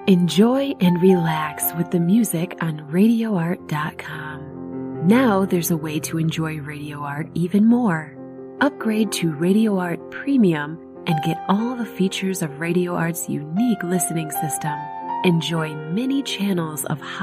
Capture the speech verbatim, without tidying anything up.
Enjoy and relax with the music on radio art dot com. Now there's a way to enjoy Radio Art even more. Upgrade to Radio Art Premium and get all the features of Radio Art's unique listening system. Enjoy many channels of high